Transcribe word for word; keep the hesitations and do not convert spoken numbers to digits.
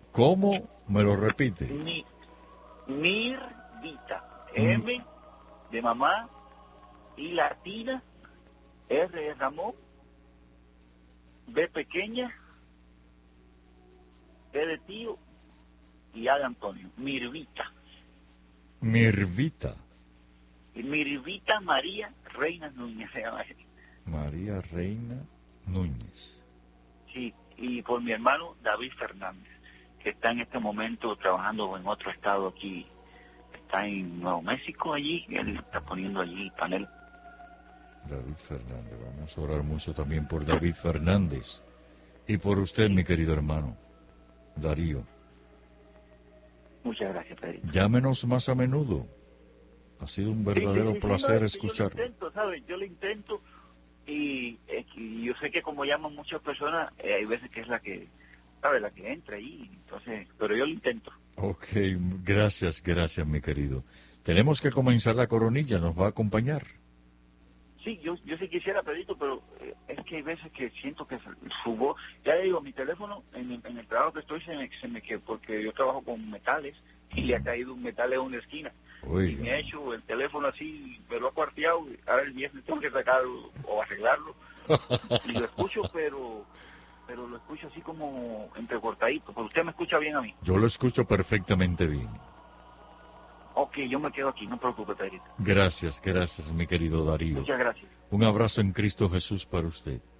¿Cómo? ¿Me lo repite? Mi, Mirvita. M de mamá, I latina, R de Ramón, B pequeña, T de tío y A de Antonio. Mirvita. Mirvita. Mirvita María Reina Núñez se llama. María Reina Núñez. Sí, y por mi hermano David Fernández, que está en este momento trabajando en otro estado aquí, está en Nuevo México allí, y él está poniendo allí panel. David Fernández, vamos a orar mucho también por David Fernández y por usted, mi querido hermano Darío. Muchas gracias, Pedrito. Llámenos más a menudo. Ha sido un verdadero sí, sí, sí, placer no, escucharlo. Yo lo intento, ¿sabes? Yo lo intento y, eh, y yo sé que como llaman muchas personas, eh, hay veces que es la que, ¿sabes? La que entra ahí, entonces, pero yo lo intento. Ok, gracias, gracias, mi querido. Tenemos que comenzar la coronilla, ¿nos va a acompañar? Sí, yo, yo sí quisiera, Pedrito, pero eh, es que hay veces que siento que su voz, ya le digo, mi teléfono, en, el- en el trabajo que estoy, se me, se me que porque yo trabajo con metales, y le ha caído un metal en una esquina. Oiga. Y me ha hecho el teléfono así, me lo ha cuarteado, y ahora el viernes tengo que sacarlo o arreglarlo. Y lo escucho, pero pero lo escucho así como entrecortadito. Pero usted me escucha bien a mí. Yo lo escucho perfectamente bien. Ok, yo me quedo aquí, no preocupe, Pedrito. Gracias, gracias, mi querido Darío. Muchas gracias. Un abrazo en Cristo Jesús para usted.